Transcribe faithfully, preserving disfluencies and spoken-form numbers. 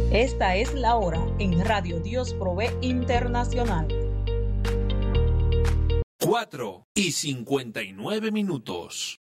Esta es la hora en Radio Dios Provee Internacional. Cuatro y cincuenta y nueve minutos.